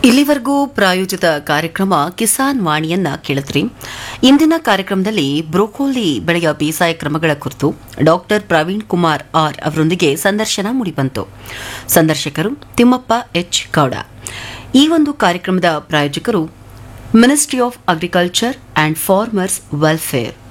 ಇಲ್ಲಿವರೆಗೂ ಪ್ರಾಯೋಜಿತ ಕಾರ್ಯಕ್ರಮ ಕಿಸಾನ್ ವಾಣಿಯನ್ನ ಕೇಳಿದ್ರಿ. ಇಂದಿನ ಕಾರ್ಯಕ್ರಮದಲ್ಲಿ ಬ್ರೋಕೋಲಿ ಬೆಳೆಯ ಬೇಸಾಯ ಕ್ರಮಗಳ ಕುರಿತು ಡಾಕ್ಟರ್ ಪ್ರವೀಣ್ ಕುಮಾರ್ ಆರ್ ಅವರೊಂದಿಗೆ ಸಂದರ್ಶನ ಮೂಡಿಬಂತು. ಸಂದರ್ಶಕರು ತಿಮ್ಮಪ್ಪ ಎಚ್ ಗೌಡ. ಈ ಒಂದು ಕಾರ್ಯಕ್ರಮದ ಪ್ರಾಯೋಜಕರು ministry of agriculture and farmers welfare.